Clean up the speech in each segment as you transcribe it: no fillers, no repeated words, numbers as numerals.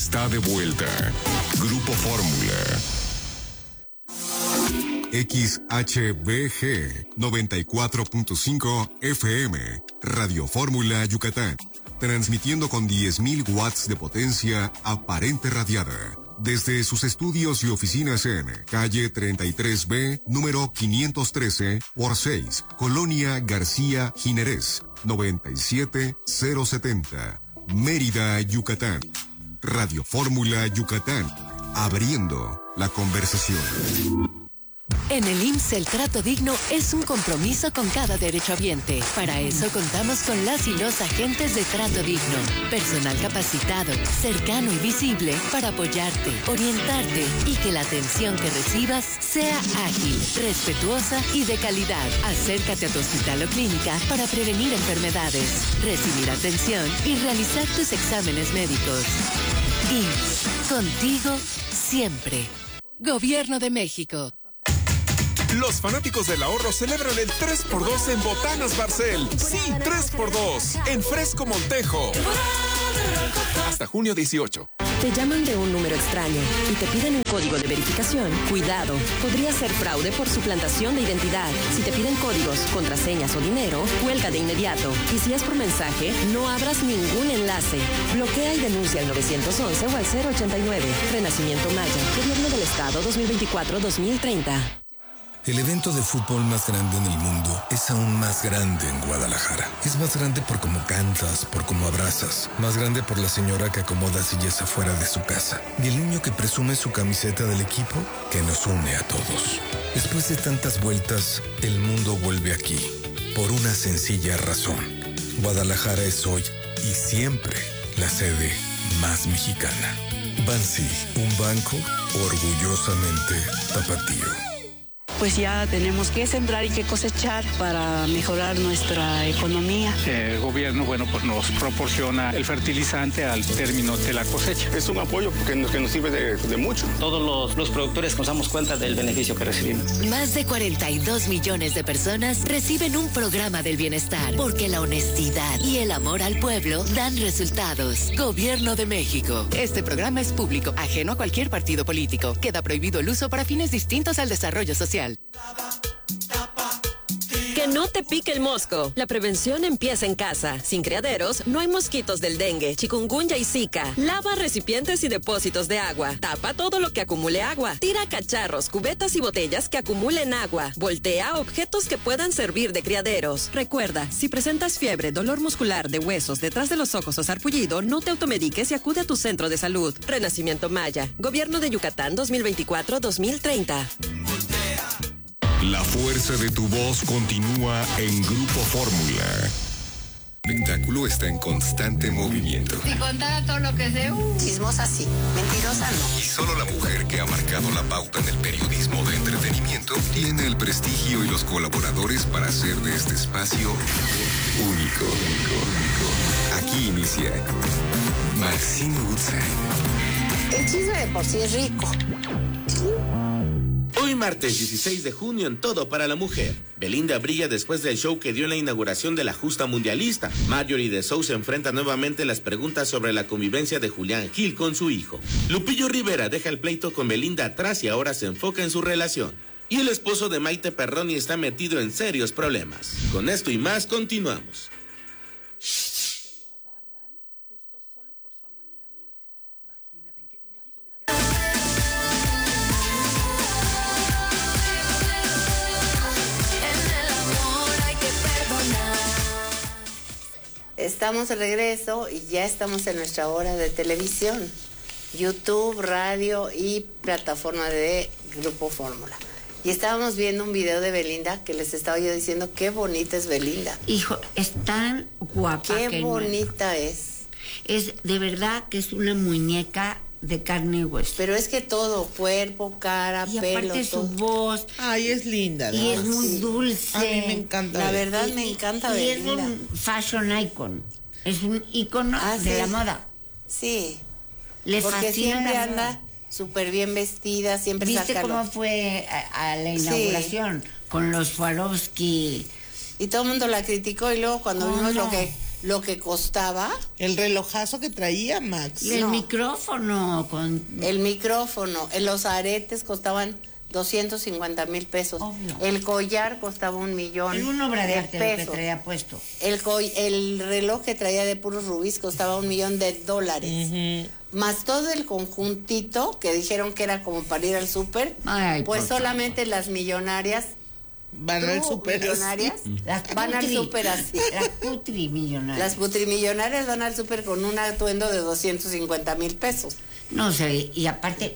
Está de vuelta. Grupo Fórmula. XHBG 94.5 FM. Radio Fórmula Yucatán. Transmitiendo con 10.000 watts de potencia aparente radiada. Desde sus estudios y oficinas en calle 33B, número 513 por 6, Colonia García Jiménez, 97070, Mérida, Yucatán. Radio Fórmula Yucatán, abriendo la conversación. En el IMSS el trato digno es un compromiso con cada derechohabiente. Para eso contamos con las y los agentes de trato digno. Personal capacitado, cercano y visible para apoyarte, orientarte y que la atención que recibas sea ágil, respetuosa y de calidad. Acércate a tu hospital o clínica para prevenir enfermedades, recibir atención y realizar tus exámenes médicos. IMSS, contigo siempre. Gobierno de México. Los fanáticos del ahorro celebran el 3x2 en Botanas Barcel. Sí, 3x2 en Fresco Montejo. Hasta junio 18. Te llaman de un número extraño y te piden un código de verificación. Cuidado, podría ser fraude por suplantación de identidad. Si te piden códigos, contraseñas o dinero, cuelga de inmediato. Y si es por mensaje, no abras ningún enlace. Bloquea y denuncia al 911 o al 089. Renacimiento Maya, Gobierno del Estado 2024-2030. El evento de fútbol más grande en el mundo es aún más grande en Guadalajara. Es más grande por cómo cantas, por cómo abrazas. Más grande por la señora que acomoda sillas afuera de su casa. Y el niño que presume su camiseta del equipo que nos une a todos. Después de tantas vueltas, el mundo vuelve aquí. Por una sencilla razón. Guadalajara es hoy y siempre la sede más mexicana. Bansi, un banco orgullosamente tapatío. Pues ya tenemos que sembrar y que cosechar para mejorar nuestra economía. El gobierno, pues nos proporciona el fertilizante al término de la cosecha. Es un apoyo que nos sirve de mucho. Todos los productores nos damos cuenta del beneficio que recibimos. Más de 42 millones de personas reciben un programa del bienestar, porque la honestidad y el amor al pueblo dan resultados. Gobierno de México. Este programa es público, ajeno a cualquier partido político. Queda prohibido el uso para fines distintos al desarrollo social. Que no te pique el mosco. La prevención empieza en casa. Sin criaderos, no hay mosquitos del dengue, chikungunya y zika. Lava recipientes y depósitos de agua. Tapa todo lo que acumule agua. Tira cacharros, cubetas y botellas que acumulen agua. Voltea objetos que puedan servir de criaderos. Recuerda, si presentas fiebre, dolor muscular, de huesos, detrás de los ojos o sarpullido, no te automediques y acude a tu centro de salud. Renacimiento Maya. Gobierno de Yucatán 2024-2030. La fuerza de tu voz continúa en Grupo Fórmula. El espectáculo está en constante movimiento. Si contara todo lo que sé, chismosa sí, mentirosa no. Y solo la mujer que ha marcado la pauta en el periodismo de entretenimiento tiene el prestigio y los colaboradores para hacer de este espacio único. Aquí inicia Maxine Woodside. El chisme de por sí es rico. Hoy martes 16 de junio en Todo para la Mujer. Belinda brilla después del show que dio en la inauguración de la justa mundialista. Marjorie de Sousa enfrenta nuevamente las preguntas sobre la convivencia de Julián Gil con su hijo. Lupillo Rivera deja el pleito con Belinda atrás y ahora se enfoca en su relación. Y el esposo de Maite Perroni está metido en serios problemas. Con esto y más continuamos. Estamos de regreso y ya estamos en nuestra hora de televisión, YouTube, radio y plataforma de Grupo Fórmula. Y estábamos viendo un video de Belinda que les estaba yo diciendo qué bonita es Belinda. Hijo, es tan guapa. Qué bonita es. Es de verdad que es una muñeca de carne y hueso. Pero es que todo, cuerpo, cara, y pelo, aparte todo. Su voz. Ay, es linda, ¿no? Y es muy dulce. A mí me encanta. La verdad me encanta Belinda. Y es un fashion icon. Es un icono de la moda. Sí. Le porque fascina siempre la anda moda. súper bien vestida, siempre ¿Viste saca cómo fue a la inauguración? Sí. Con los Swarovski. Y todo el mundo la criticó y luego cuando vimos lo que costaba. El relojazo que traía, Max. Y el micrófono. El micrófono. Los aretes costaban 250,000 pesos. Obvio. El collar costaba $1,000,000. En una obra de arte lo que pesos. traía puesto. El reloj que traía de puros rubíes costaba $1,000,000. Más todo el conjuntito que dijeron que era como para ir al súper. Pues solamente las millonarias van al súper millonarias van al súper así. Las putrimillonarias. Las putrimillonarias van al súper con un atuendo de 250,000 pesos. No sé, y aparte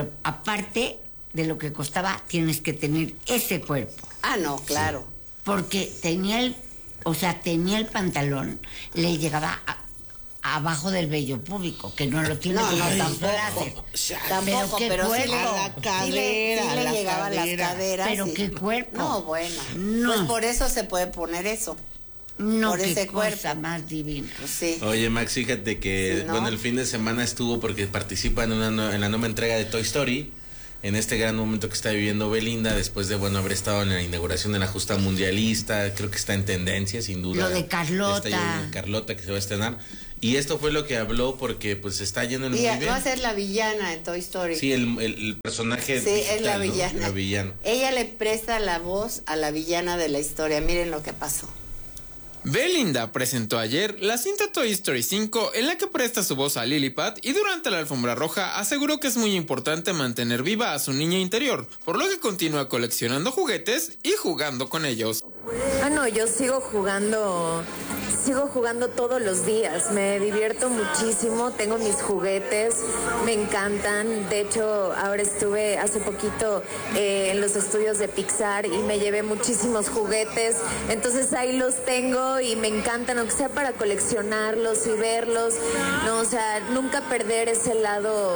de lo que costaba, tienes que tener ese cuerpo. Ah, no, claro. Porque tenía el pantalón, le llegaba abajo del vello púbico, que no lo tiene tampoco, pero sí la cadera, sí le llegaba a las caderas. Pero qué cuerpo. No, bueno. No. Pues por eso se puede poner eso. No, por ese cosa cuerpo más divina. Pues sí. Oye, Max, fíjate que el fin de semana estuvo porque participa en la nueva entrega de Toy Story. En este gran momento que está viviendo Belinda, después de haber estado en la inauguración de la justa mundialista, creo que está en tendencia, sin duda. Lo de Carlota. Carlota, que se va a estrenar. Y esto fue lo que habló porque pues está yendo en muy bien. Va a ser la villana en Toy Story. Sí, el personaje. Sí, digital, es la villana. ¿no? La villana. Ella le presta la voz a la villana de la historia. Miren lo que pasó. Belinda presentó ayer la cinta Toy Story 5 en la que presta su voz a Lilliput y durante la alfombra roja aseguró que es muy importante mantener viva a su niña interior, por lo que continúa coleccionando juguetes y jugando con ellos. No, yo sigo jugando todos los días, me divierto muchísimo, tengo mis juguetes, me encantan. De hecho, ahora estuve hace poquito en los estudios de Pixar y me llevé muchísimos juguetes, entonces ahí los tengo y me encantan, aunque sea para coleccionarlos y verlos, no, o sea, nunca perder ese lado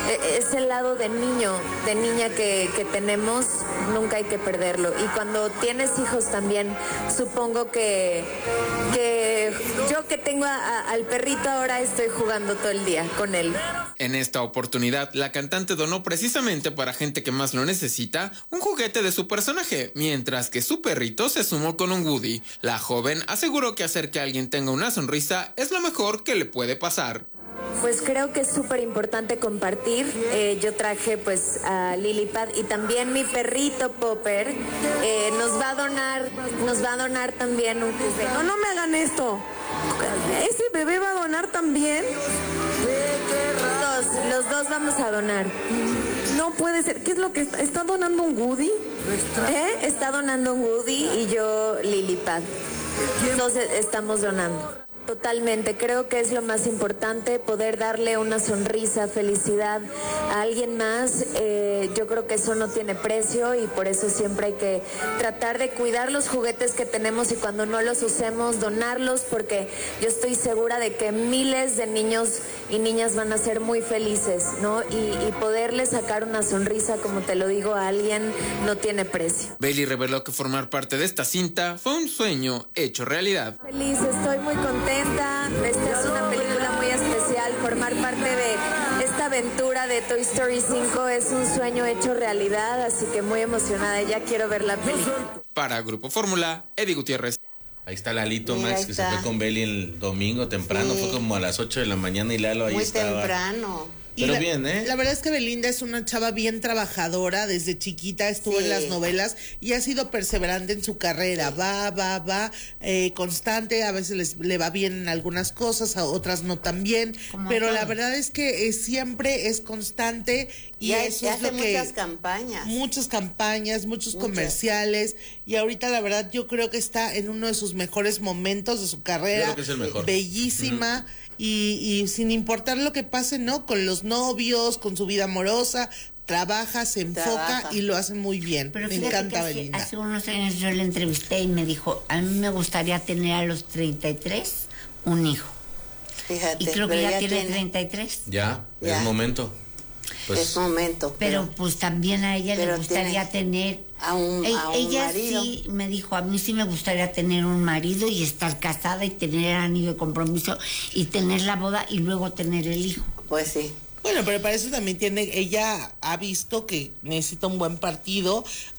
de niña que tenemos, nunca hay que perderlo. Y cuando tienes hijos también, supongo que yo que tengo al perrito ahora estoy jugando todo el día con él. En esta oportunidad, la cantante donó precisamente para gente que más lo necesita un juguete de su personaje, mientras que su perrito se sumó con un Woody. La joven aseguró que hacer que alguien tenga una sonrisa es lo mejor que le puede pasar. Pues creo que es súper importante compartir. Yo traje pues a Lilliput y también mi perrito Popper nos va a donar también un juguete. No me hagan esto. ¿Ese bebé va a donar también? Los dos vamos a donar. No puede ser. ¿Qué es lo que está donando un Woody? Está donando un Woody y yo Lilliput. Entonces estamos donando. Totalmente, creo que es lo más importante, poder darle una sonrisa, felicidad a alguien más. Yo creo que eso no tiene precio y por eso siempre hay que tratar de cuidar los juguetes que tenemos y cuando no los usemos, donarlos, porque yo estoy segura de que miles de niños y niñas van a ser muy felices, ¿no? Y poderle sacar una sonrisa, como te lo digo, a alguien no tiene precio. Bailey reveló que formar parte de esta cinta fue un sueño hecho realidad. Feliz, estoy muy contenta. Esta es una película muy especial. Formar parte de esta aventura de Toy Story 5 es un sueño hecho realidad, así que muy emocionada. Ya quiero ver la película. Para Grupo Fórmula, Eddie Gutiérrez. Ahí está Lalito, Max, que se fue con Beli el domingo temprano. Sí. Fue como a las 8 de la mañana y Lalo ahí estaba. Muy temprano. Pero bien, ¿eh? La verdad es que Belinda es una chava bien trabajadora, desde chiquita estuvo en las novelas y ha sido perseverante en su carrera, va, constante, a veces le va bien en algunas cosas, a otras no tan bien, pero la verdad es que siempre es constante y eso es lo que... Muchas campañas, muchos comerciales y ahorita la verdad yo creo que está en uno de sus mejores momentos de su carrera. Creo que es el mejor. Bellísima. Y sin importar lo que pase, ¿no? Con los novios, con su vida amorosa, trabaja, se enfoca y lo hace muy bien. Pero me encanta Belinda. Hace unos años yo le entrevisté y me dijo, a mí me gustaría tener a los 33 un hijo. Fíjate. Y creo que ya tiene 33. Ya, es momento. Pues, es momento. Pero pues también a ella le gustaría tener a un ella marido. Sí me dijo, a mí sí me gustaría tener un marido y estar casada y tener el anillo de compromiso y tener la boda y luego tener el hijo. Pues sí. Bueno, pero para eso también ella ha visto que necesita un buen partido,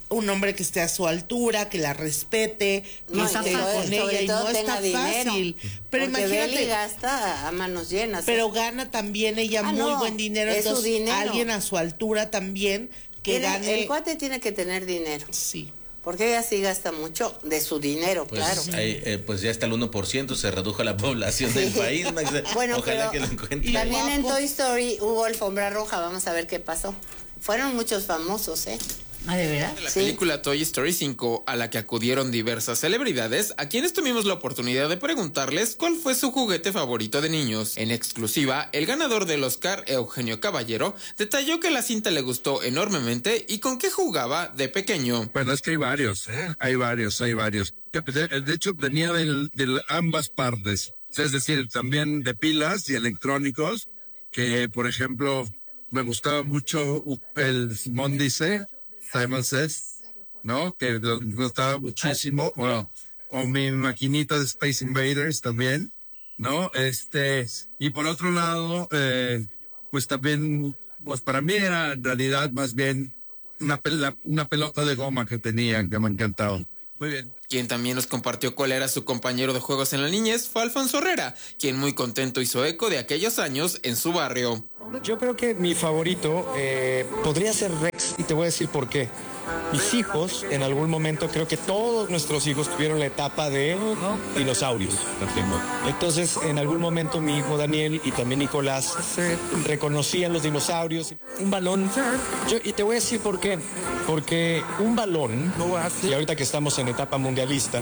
un hombre que esté a su altura, que la respete, que esté con ella, y no está fácil. Pero imagínate, Beli gasta a manos llenas. Pero gana también ella muy buen dinero, es entonces su dinero. Alguien a su altura también que gane. El cuate tiene que tener dinero. Sí. Porque ella sí gasta mucho de su dinero, pues, claro. Pues ya hasta el 1% se redujo la población del país, Max. Bueno, ojalá que lo encuentre. También en Toy Story hubo alfombra roja, vamos a ver qué pasó. Fueron muchos famosos, ¿eh? ¿Ah, de verdad? La película Toy Story 5, a la que acudieron diversas celebridades, a quienes tuvimos la oportunidad de preguntarles cuál fue su juguete favorito de niños. En exclusiva, el ganador del Oscar, Eugenio Caballero, detalló que la cinta le gustó enormemente y con qué jugaba de pequeño. Bueno, es que hay varios, hay varios. De hecho, venía de ambas partes, es decir, también de pilas y electrónicos, que, por ejemplo, me gustaba mucho el Simón Simon Says, ¿no? Que me gustaba muchísimo. Bueno, o mi maquinita de Space Invaders también, ¿no? Y por otro lado, pues también, pues para mí era en realidad más bien una pelota de goma que tenía, que me encantaba. Muy bien. Quien también nos compartió cuál era su compañero de juegos en la niñez fue Alfonso Herrera, quien muy contento hizo eco de aquellos años en su barrio. Yo creo que mi favorito podría ser Rex, y te voy a decir por qué. Mis hijos, en algún momento, creo que todos nuestros hijos tuvieron la etapa de dinosaurios. Entonces, en algún momento mi hijo Daniel y también Nicolás reconocían los dinosaurios. Un balón, y te voy a decir por qué. Porque un balón, y ahorita que estamos en etapa mundialista,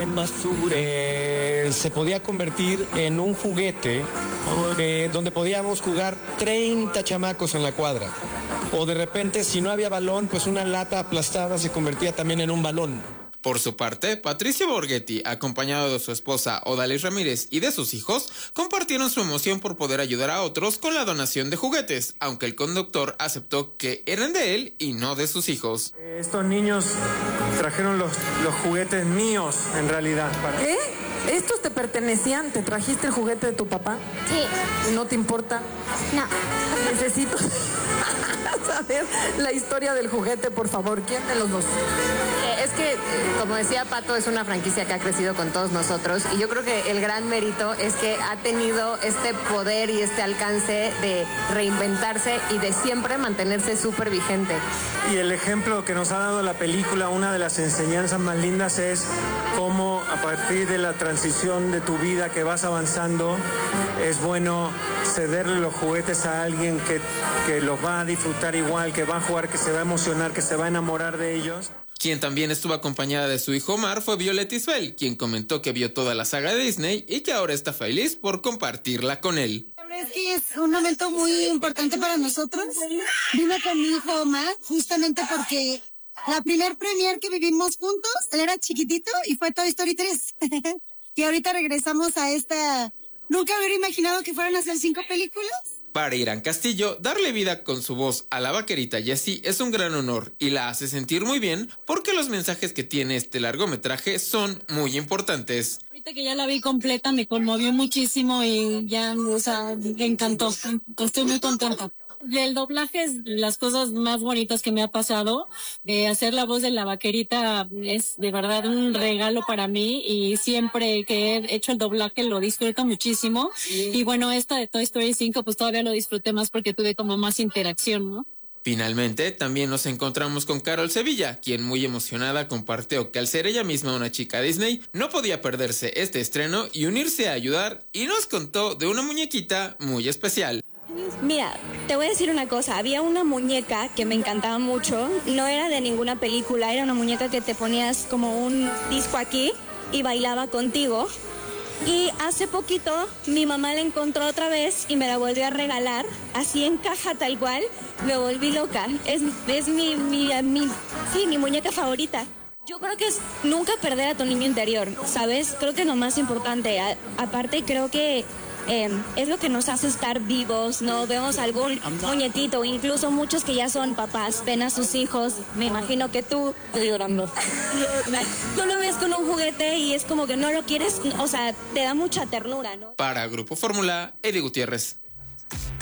se podía convertir en un juguete donde podíamos jugar 30 chamacos en la cuadra. O de repente, si no había balón, pues una lata aplastada se convertía también en un balón. Por su parte, Patricio Borghetti, acompañado de su esposa Odalis Ramírez y de sus hijos, compartieron su emoción por poder ayudar a otros con la donación de juguetes, aunque el conductor aceptó que eran de él y no de sus hijos. Estos niños trajeron los juguetes míos, en realidad. ¿Qué? ¿Estos te pertenecían? ¿Te trajiste el juguete de tu papá? Sí. ¿No te importa? No. Necesito saber la historia del juguete, por favor. ¿Quién de los dos? Es que, como decía Pato, es una franquicia que ha crecido con todos nosotros y yo creo que el gran mérito es que ha tenido este poder y este alcance de reinventarse y de siempre mantenerse súper vigente. Y el ejemplo que nos ha dado la película, una de las enseñanzas más lindas es cómo a partir de la transición de tu vida que vas avanzando, es bueno cederle los juguetes a alguien que los va a disfrutar igual, que va a jugar, que se va a emocionar, que se va a enamorar de ellos. Quien también estuvo acompañada de su hijo Omar fue Violet Isfel, quien comentó que vio toda la saga de Disney y que ahora está feliz por compartirla con él. Es que es un momento muy importante para nosotros. Vine con mi hijo Omar justamente porque la primer premier que vivimos juntos, él era chiquitito y fue Toy Story 3. Y ahorita regresamos a esta... Nunca hubiera imaginado que fueran a hacer 5 películas. Para Irán Castillo, darle vida con su voz a la vaquerita Jessie es un gran honor y la hace sentir muy bien porque los mensajes que tiene este largometraje son muy importantes. Ahorita que ya la vi completa me conmovió muchísimo y ya, o sea, me encantó. Estoy muy contenta. El doblaje es las cosas más bonitas que me ha pasado. Hacer la voz de la vaquerita es de verdad un regalo para mí y siempre que he hecho el doblaje lo disfruto muchísimo. Y bueno, esta de Toy Story 5 pues todavía lo disfruté más porque tuve como más interacción, ¿no? Finalmente, también nos encontramos con Carol Sevilla, quien muy emocionada compartió que al ser ella misma una chica Disney, no podía perderse este estreno y unirse a ayudar, y nos contó de una muñequita muy especial. Mira, te voy a decir una cosa, había una muñeca que me encantaba mucho, no era de ninguna película, era una muñeca que te ponías como un disco aquí y bailaba contigo. Y hace poquito mi mamá la encontró otra vez y me la volvió a regalar, así en caja tal cual, me volví loca, es mi muñeca favorita. Yo creo que es nunca perder a tu niño interior, ¿sabes? Creo que es lo más importante, aparte creo que es lo que nos hace estar vivos, ¿no? Vemos algún muñequito, incluso muchos que ya son papás, ven a sus hijos, me imagino que tú... Estoy llorando. Tú lo ves con un juguete y es como que no lo quieres, o sea, te da mucha ternura, ¿no? Para Grupo Fórmula, Eddie Gutiérrez.